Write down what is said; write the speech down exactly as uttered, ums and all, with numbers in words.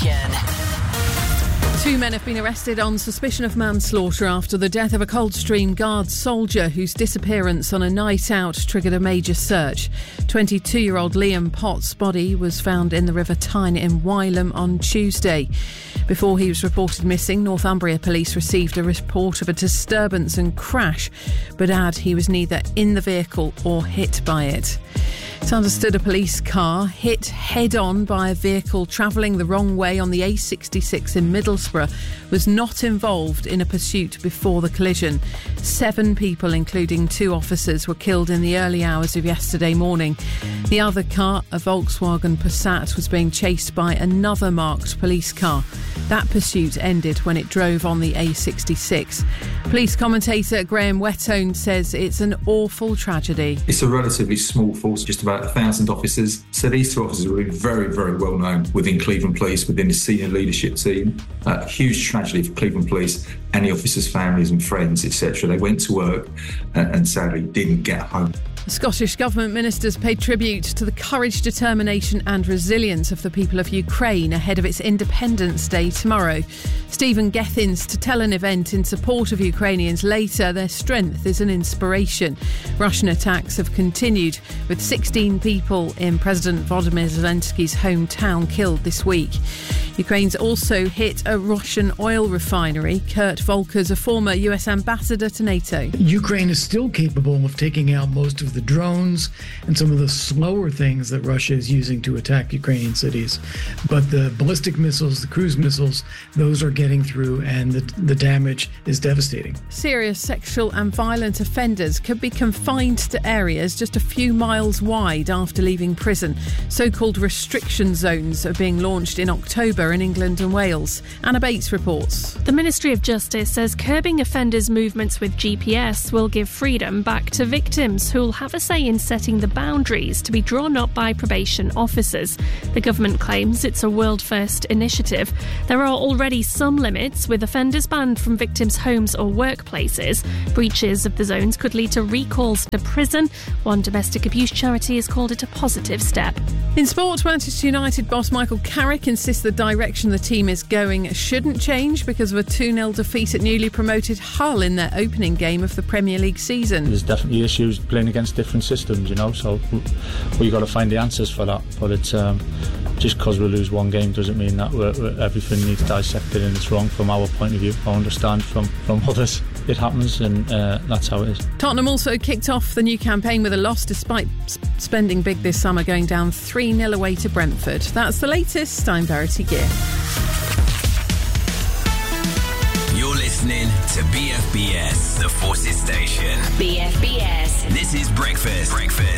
station. Two men have been arrested on suspicion of manslaughter after the death of a Coldstream Guards soldier whose disappearance on a night out triggered a major search. twenty-two-year-old Liam Potts' body was found in the River Tyne in Wylam on Tuesday. Before he was reported missing, Northumbria police received a report of a disturbance and crash, but add he was neither in the vehicle or hit by it. It's understood a police car hit head-on by a vehicle travelling the wrong way on the A sixty-six in Middlesbrough was not involved in a pursuit before the collision. Seven people, including two officers, were killed in the early hours of yesterday morning. The other car, a Volkswagen Passat, was being chased by another marked police car. That pursuit ended when it drove on the A sixty-six. Police commentator Graham Whettone says it's an awful tragedy. It's a relatively small force, just about a thousand officers. So these two officers were very, very well known within Cleveland Police, within the senior leadership team. Uh, huge tragedy for Cleveland Police and the officers' families and friends, et cetera. They went to work and, and sadly didn't get home. Scottish Government ministers paid tribute to the courage, determination and resilience of the people of Ukraine ahead of its Independence Day tomorrow. Stephen Gethin's to tell an event in support of Ukrainians later their strength is an inspiration. Russian attacks have continued, with sixteen people in President Volodymyr Zelensky's hometown killed this week. Ukraine's also hit a Russian oil refinery. Kurt Volker's a former U S ambassador to NATO. Ukraine is still capable of taking out most of the drones and some of the slower things that Russia is using to attack Ukrainian cities. But the ballistic missiles, the cruise missiles, those are getting through and the, the damage is devastating. Serious sexual and violent offenders could be confined to areas just a few miles wide after leaving prison. So-called restriction zones are being launched in October in England and Wales. Anna Bates reports. The Ministry of Justice says curbing offenders' movements with G P S will give freedom back to victims who'll have a say in setting the boundaries to be drawn up by probation officers. The government claims it's a world-first initiative. There are already some limits, with offenders banned from victims' homes or workplaces. Breaches of the zones could lead to recalls to prison. One domestic abuse charity has called it a positive step. In sport, Manchester United boss Michael Carrick insists the direction the team is going shouldn't change because of a two nil defeat at newly promoted Hull in their opening game of the Premier League season. There's definitely issues playing against different systems, you know, so we've got to find the answers for that. But it's um, just because we lose one game doesn't mean that we're, we're, everything needs dissected and it's wrong from our point of view. I understand from, from others. It happens and uh, that's how it is. Tottenham also kicked off the new campaign with a loss despite spending big this summer, going down three nil away to Brentford. That's the latest. I'm Verity Gear. You're listening to B F B S, the Forces Station. B F B S. This is Breakfast. Breakfast.